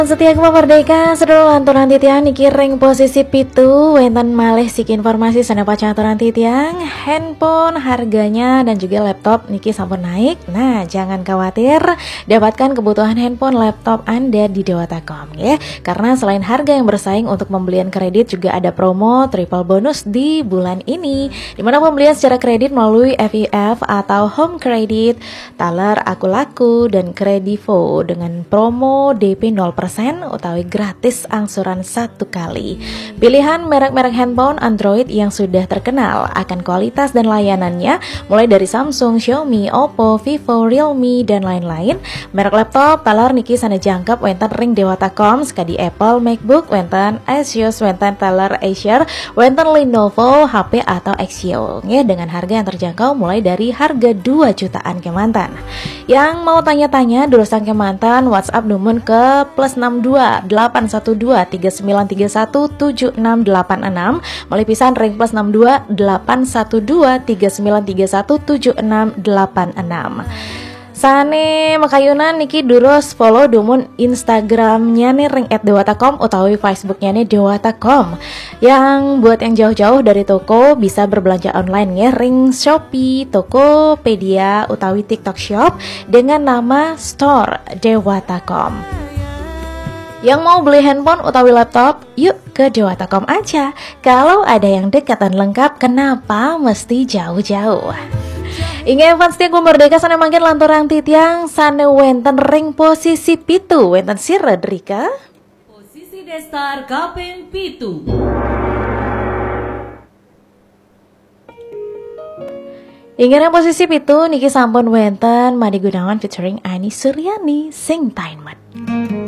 Setia Merdeka sedulur lanturan titiang niki ring posisi pitu wenten malih sik informasi sana pacaturan titiang handphone harganya dan juga laptop niki sampun naik. Nah, jangan khawatir, dapatkan kebutuhan handphone laptop Anda di Dewata.com ya. Karena selain harga yang bersaing untuk pembelian kredit juga ada promo triple bonus di bulan ini. Dimana pembelian secara kredit melalui FIF atau Home Credit, Taler Aku Laku dan Kredivo dengan promo DP 0% utawi gratis angsuran 1 kali. Pilihan merek-merek handphone Android yang sudah terkenal akan kualitas dan layanannya mulai dari Samsung, Xiaomi, Oppo, Vivo, Realme dan lain-lain. Merek laptop talar niki sana jangkep wenten ring Dewata.com sekadi Apple MacBook wenten Asus wenten talar Acer wenten Lenovo HP atau Axio ya, dengan harga yang terjangkau mulai dari harga 2 jutaan kemantan. Yang mau tanya-tanya durusan kemantan WhatsApp numun ke +62 812 3931 7686 mulai pisan ring +62 812 3931 7686. Sane makayunan niki durus follow dumun Instagramnya nih ring @dewata.com utawi Facebooknya nih dewata.com. Yang buat yang jauh-jauh dari toko bisa berbelanja online ya, ring Shopee, Tokopedia utawi TikTok Shop dengan nama Store Dewata.com. Yang mau beli handphone utawi laptop, yuk ke Dewata.com aja. Kalau ada yang dekat dan lengkap, kenapa mesti jauh-jauh? Ingat fans Setia Merdeka sana mangkin lanturang titiang sana wenten ring posisi pitu wenten si Rodrika. Posisi destar kaping pitu. Ingat posisi pitu niki sampun wenten Madi Gunawan featuring Ani Suryani sing Tainmat.